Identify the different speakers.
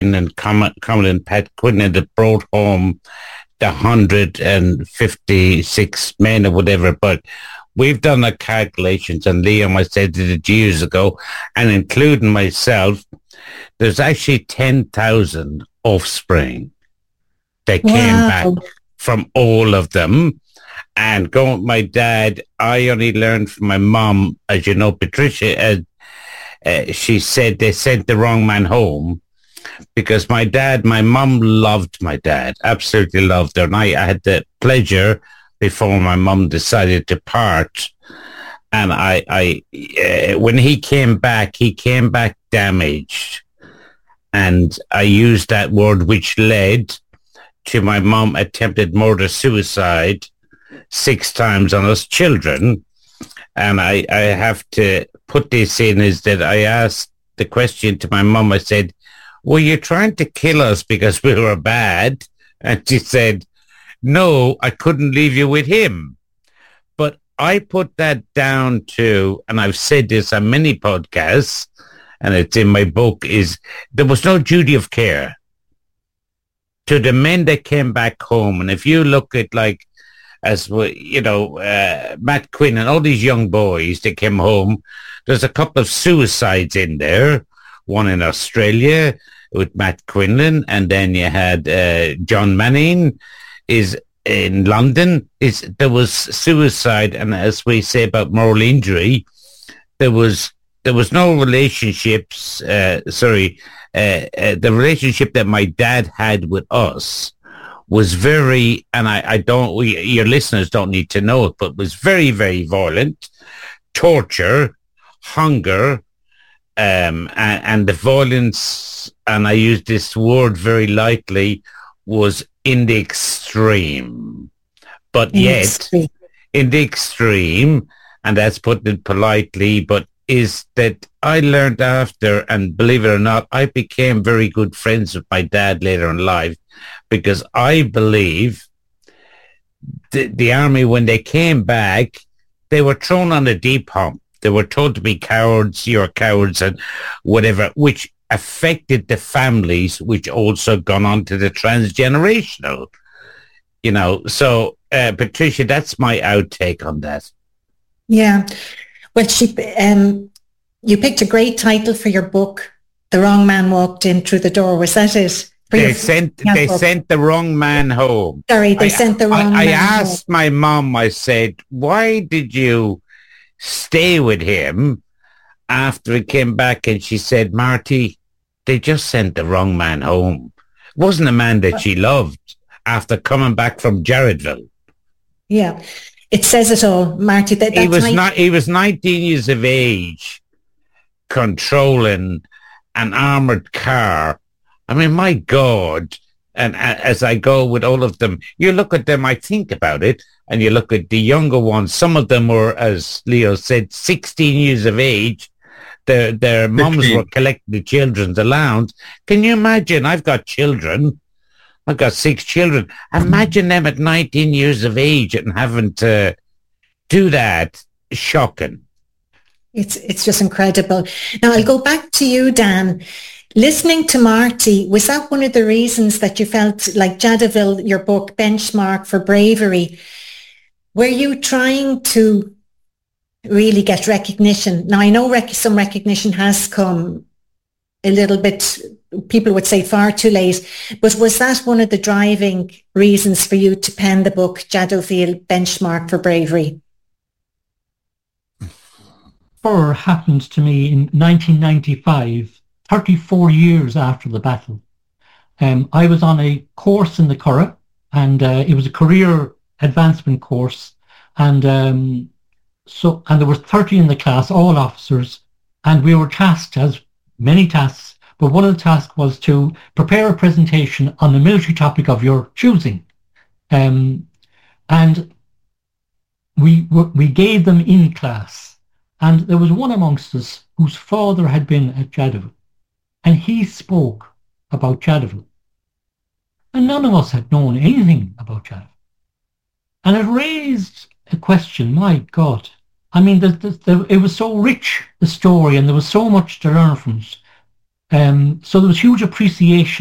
Speaker 1: and Cumberland Pat Quinlan that brought home the 156 men or whatever, but we've done the calculations, and Liam, I said it years ago, and including myself, there's actually 10,000 offspring that came back from all of them. And going with my dad, I only learned from my mom, as you know, Patricia, she said they sent the wrong man home because my mom loved my dad, absolutely loved her. And I had the pleasure before my mom decided to part. And when he came back damaged. And I used that word, which led to my mom attempted murder-suicide 6 times on us children. And I have to put this in is that I asked the question to my mom. I said, were you trying to kill us because we were bad? And she said, no, I couldn't leave you with him. But I put that down to, and I've said this on many podcasts, and it's in my book, is there was no duty of care to the men that came back home. And if you look at Matt Quinn and all these young boys that came home, there's a couple of suicides in there, one in Australia with Matt Quinlan, and then you had John Manning is in London. There was suicide, and as we say about moral injury, there was no relationships. The relationship that my dad had with us was very, and your listeners don't need to know it, but was very, very violent, torture, hunger, and the violence, and I use this word very lightly, was in the extreme. But yet, in the extreme, and that's put it politely, but is that I learned after, and believe it or not, I became very good friends with my dad later in life, because I believe the army, when they came back, they were thrown on a deep hump. They were told to be cowards, you're cowards, and whatever, which affected the families, which also gone on to the transgenerational, So, Patricia, that's my outtake on that.
Speaker 2: Yeah. Well, you picked a great title for your book, The Wrong Man Walked In Through the Door. Was that it?
Speaker 1: They sent the wrong man home.
Speaker 2: Sorry, they sent the wrong man home.
Speaker 1: I asked my mom, I said, why did you stay with him after he came back? And she said, Marty, they just sent the wrong man home. It wasn't a man that she loved after coming back from Jarrettville.
Speaker 2: Yeah, it says it all, Marty.
Speaker 1: He was 19 years of age, controlling an armored car. I mean, my God. And as I go with all of them, you look at them, I think about it, and you look at the younger ones. Some of them were, as Leo said, 16 years of age. Their mums were collecting the children's allowance. Can you imagine? I've got children. I've got 6 children. Imagine them at 19 years of age and having to do that. Shocking.
Speaker 2: It's just incredible. Now, I'll go back to you, Dan. Listening to Marty, was that one of the reasons that you felt like Jarrettville, your book, benchmark for bravery? Were you trying to really get recognition? Now, I know some recognition has come a little bit, people would say far too late, but was that one of the driving reasons for you to pen the book, Jarrettville, Benchmark for Bravery?
Speaker 3: Horror happened to me in 1995. 34 years after the battle. I was on a course in the Curragh, and it was a career advancement course, and there were 30 in the class, all officers, and we were tasked, as many tasks, but one of the tasks was to prepare a presentation on the military topic of your choosing. And we gave them in class, and there was one amongst us whose father had been at Jarrettville. And he spoke about Jarrettville. And none of us had known anything about Jarrettville. And it raised a question, my God. I mean, it was so rich, the story, and there was so much to learn from it. So there was huge appreciation